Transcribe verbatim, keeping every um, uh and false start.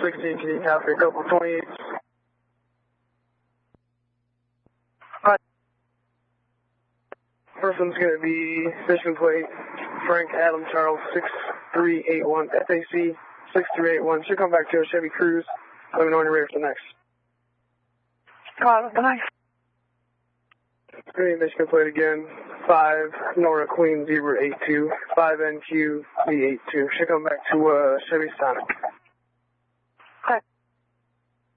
sixteen, can you copy a couple twenty-eights? Alright. First one's going to be Michigan plate, Frank Adam Charles, six three eight one, F A C six three eight one. Should come back to a Chevy Cruze. Let me know when you're ready for the next. Got it, nice. Great, Michigan plate again, five Nora Queen zero eight two, five N Q B eight two. Should come back to uh, Chevy Sonic.